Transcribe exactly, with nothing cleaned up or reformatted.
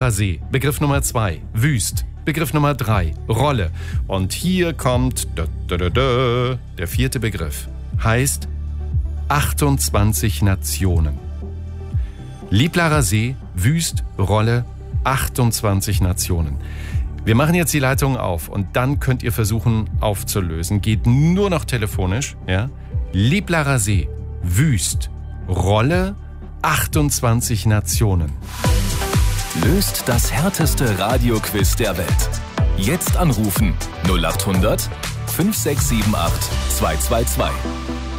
Lieblarer See. Begriff Nummer zwei, Wüst. Begriff Nummer drei, Rolle. Und hier kommt da, da, da, da, der vierte Begriff. Heißt achtundzwanzig Nationen. Lieblarer See, Wüst, Rolle, achtundzwanzig Nationen. Wir machen jetzt die Leitung auf und dann könnt ihr versuchen aufzulösen. Geht nur noch telefonisch. Ja? Lieblarer See, Wüst, Rolle, achtundzwanzig Nationen. Löst das härteste Radioquiz der Welt. Jetzt anrufen null acht hundert fünf sechs sieben acht zwei zwei zwei.